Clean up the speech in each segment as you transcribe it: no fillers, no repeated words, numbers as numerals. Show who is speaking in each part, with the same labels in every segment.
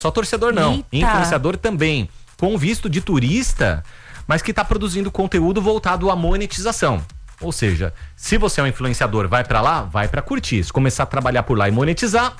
Speaker 1: Só torcedor não,
Speaker 2: Eita.
Speaker 1: influenciador também, com visto de turista, mas que está produzindo conteúdo voltado à monetização. Ou seja, se você é um influenciador, vai para lá, vai para curtir. Se começar a trabalhar por lá e monetizar,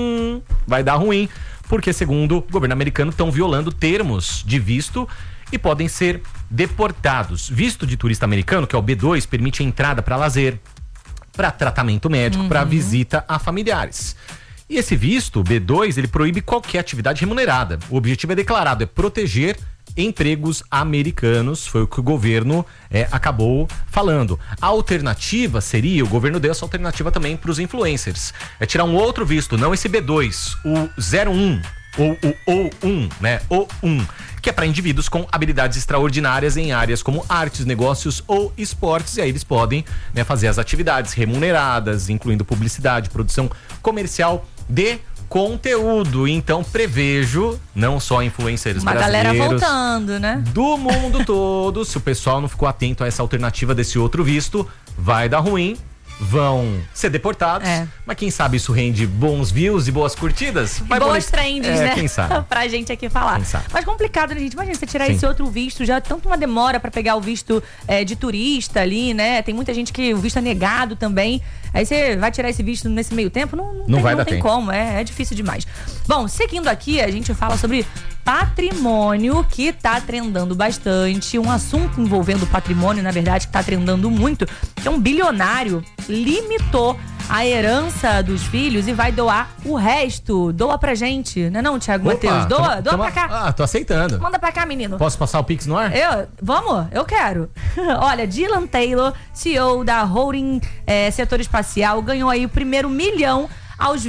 Speaker 1: vai dar ruim, porque segundo o governo americano estão violando termos de visto e podem ser deportados. Visto de turista americano, que é o B2, permite a entrada para lazer, para tratamento médico, para visita a familiares. E esse visto, B2, ele proíbe qualquer atividade remunerada. O objetivo é declarado, é proteger empregos americanos, foi o que o governo acabou falando. A alternativa seria, o governo deu essa alternativa também para os influencers, é tirar um outro visto, não esse B2, o 01, ou o O1, né? O1, que é para indivíduos com habilidades extraordinárias em áreas como artes, negócios ou esportes, e aí eles podem, né, fazer as atividades remuneradas, incluindo publicidade, produção comercial de conteúdo. Então prevejo não só influencers
Speaker 2: Uma
Speaker 1: brasileiros,
Speaker 2: galera voltando, né?
Speaker 1: do mundo todo. Se o pessoal não ficou atento a essa alternativa desse outro visto, vai dar ruim, vão ser deportados, mas quem sabe isso rende bons views e boas curtidas?
Speaker 2: Boas trends, né?
Speaker 1: Quem sabe?
Speaker 2: Pra gente aqui falar.
Speaker 1: Quem sabe?
Speaker 2: Mas complicado, né, gente? Imagina você tirar
Speaker 1: Sim.
Speaker 2: esse outro visto, já tanto uma demora pra pegar o visto de turista ali, né? Tem muita gente que o visto é negado também. Aí você vai tirar esse visto nesse meio tempo? Não tem como, é difícil demais. Bom, seguindo aqui, a gente fala sobre patrimônio, que tá trendando bastante. Um assunto envolvendo patrimônio, na verdade, que tá trendando muito. Que é um bilionário limitou a herança dos filhos e vai doar o resto. Doa pra gente, não é não, Thiago Matheus? Doa pra cá.
Speaker 1: Ah, tô aceitando.
Speaker 2: Manda pra cá, menino.
Speaker 1: Posso passar o Pix no ar?
Speaker 2: Vamos? Eu quero. Olha, Dylan Taylor, CEO da Holding Setor Espacial, ganhou aí o primeiro $1 milhão aos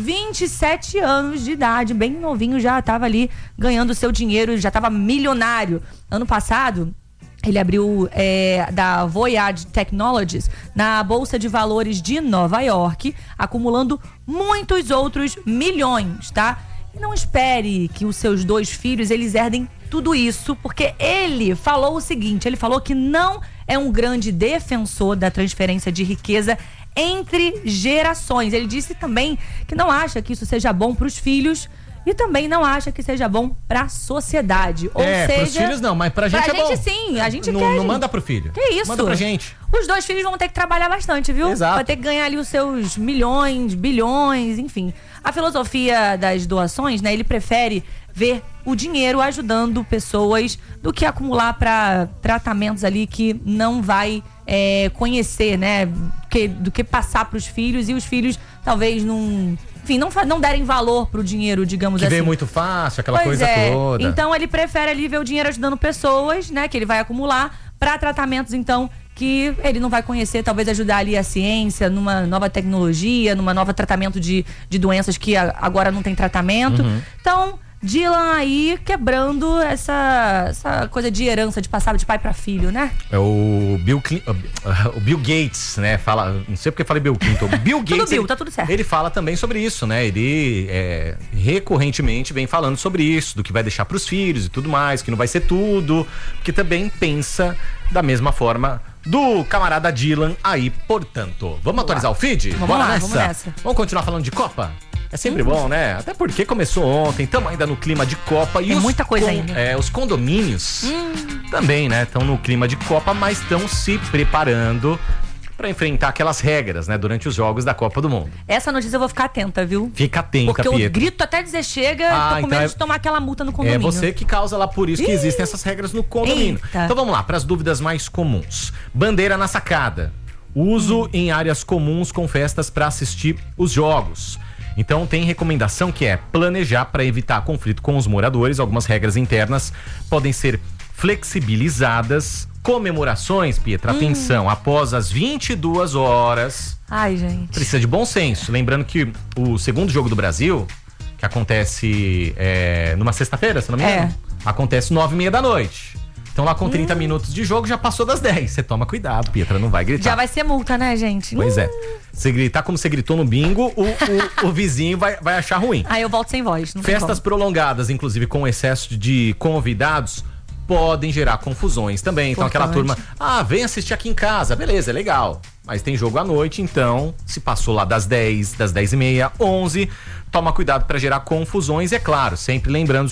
Speaker 2: 27 anos de idade. Bem novinho, já tava ali ganhando seu dinheiro, já tava milionário. Ano passado, ele abriu da Voyage Technologies na Bolsa de Valores de Nova York, acumulando muitos outros milhões, tá? E não espere que os seus 2 filhos, eles herdem tudo isso, porque ele falou o seguinte, ele falou que não é um grande defensor da transferência de riqueza entre gerações. Ele disse também que não acha que isso seja bom para os filhos e também não acha que seja bom pra sociedade. Ou seja,
Speaker 1: pros filhos não, mas pra gente é bom.
Speaker 2: Pra gente sim, a gente
Speaker 1: não,
Speaker 2: quer.
Speaker 1: Não manda pro filho.
Speaker 2: Que isso?
Speaker 1: Manda pra gente.
Speaker 2: Os 2 filhos vão ter que trabalhar bastante, viu?
Speaker 1: Exato.
Speaker 2: Vai ter que ganhar ali os seus milhões, bilhões, enfim. A filosofia das doações, né? Ele prefere ver o dinheiro ajudando pessoas do que acumular pra tratamentos ali que não vai conhecer, né? Do que passar pros filhos e os filhos talvez não... Enfim, não derem valor pro dinheiro, digamos
Speaker 1: que
Speaker 2: assim.
Speaker 1: Que veio muito fácil, aquela coisa toda.
Speaker 2: Então ele prefere ali ver o dinheiro ajudando pessoas, né? Que ele vai acumular pra tratamentos, então, que ele não vai conhecer, talvez ajudar ali a ciência, numa nova tecnologia, numa nova tratamento de doenças que agora não tem tratamento. Então, Dylan aí quebrando essa coisa de herança, de passar de pai pra filho, né?
Speaker 1: É o Bill Gates, né? Fala, não sei porque falei Bill Clinton. Bill Gates.
Speaker 2: Tá tudo certo.
Speaker 1: Ele fala também sobre isso, né? Ele recorrentemente vem falando sobre isso, do que vai deixar pros filhos e tudo mais, que não vai ser tudo, que também pensa da mesma forma do camarada Dylan aí, portanto. Vamos atualizar o feed?
Speaker 2: Vamos nessa.
Speaker 1: Vamos continuar falando de Copa? É sempre bom, né? Até porque começou ontem, estamos ainda no clima de Copa. E
Speaker 2: tem muita coisa ainda.
Speaker 1: Os condomínios também, né? Estão no clima de Copa, mas estão se preparando para enfrentar aquelas regras, né? Durante os jogos da Copa do Mundo.
Speaker 2: Essa notícia eu vou ficar atenta, viu?
Speaker 1: Fica atenta,
Speaker 2: porque
Speaker 1: Pietro.
Speaker 2: eu grito até dizer chega, tô com medo de tomar aquela multa no condomínio.
Speaker 1: É você que causa lá, por isso que existem essas regras no condomínio.
Speaker 2: Eita.
Speaker 1: Então vamos lá, para as dúvidas mais comuns. Bandeira na sacada. Uso em áreas comuns com festas para assistir os jogos. Então tem recomendação que é planejar para evitar conflito com os moradores. Algumas regras internas podem ser flexibilizadas. Comemorações, Pietra, atenção, após as 22 horas.
Speaker 2: Ai, gente.
Speaker 1: Precisa de bom senso. Lembrando que o segundo jogo do Brasil, que acontece numa sexta-feira, se não me engano, acontece 9h30 da noite. Então lá com 30 minutos de jogo já passou das 10. Você toma cuidado, Pietra, não vai gritar.
Speaker 2: Já vai ser multa, né, gente?
Speaker 1: Pois é. Se gritar como você gritou no bingo, o vizinho vai achar ruim.
Speaker 2: Aí eu volto sem voz. Não
Speaker 1: Festas prolongadas, inclusive com excesso de convidados, podem gerar confusões também. Então aquela turma, vem assistir aqui em casa, beleza, é legal. Mas tem jogo à noite, então se passou lá das 10, das 10h30, 11, toma cuidado para gerar confusões, é claro, sempre lembrando